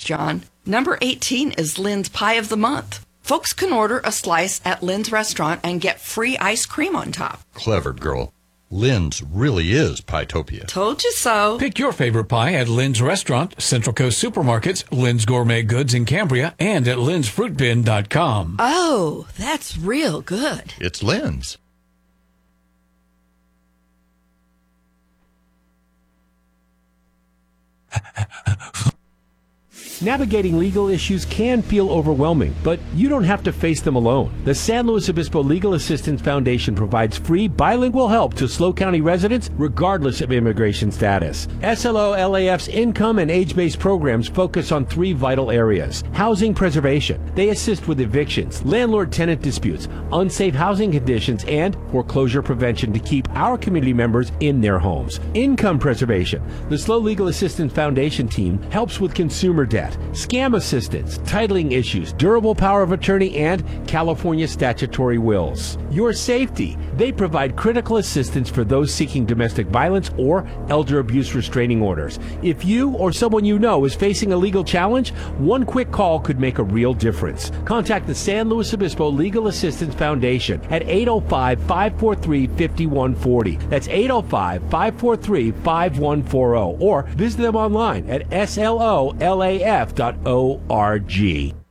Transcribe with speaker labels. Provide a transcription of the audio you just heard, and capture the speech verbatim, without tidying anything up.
Speaker 1: John. Number eighteen is Lynn's Pie of the Month. Folks can order a slice at Lynn's restaurant and get free ice cream on top.
Speaker 2: Clever girl. Lynn's really is Pietopia.
Speaker 1: Told you so.
Speaker 3: Pick your favorite pie at Lynn's Restaurant, Central Coast Supermarkets, Lynn's Gourmet Goods in Cambria, and at lynn's fruit bin dot com.
Speaker 1: Oh, that's real good.
Speaker 2: It's Lynn's.
Speaker 4: Navigating legal issues can feel overwhelming, but you don't have to face them alone. The San Luis Obispo Legal Assistance Foundation provides free bilingual help to SLO County residents regardless of immigration status. S L O L A F's income and age-based programs focus on three vital areas. Housing preservation. They assist with evictions, landlord-tenant disputes, unsafe housing conditions, and foreclosure prevention to keep our community members in their homes. Income preservation. The SLO Legal Assistance Foundation team helps with consumer debt, scam assistance, titling issues, durable power of attorney, and California statutory wills. Your safety. They provide critical assistance for those seeking domestic violence or elder abuse restraining orders. If you or someone you know is facing a legal challenge, one quick call could make a real difference. Contact the San Luis Obispo Legal Assistance Foundation at eight oh five, five four three, five one four oh. That's eight oh five, five four three, five one four oh. Or visit them online at S L O L A F dot org.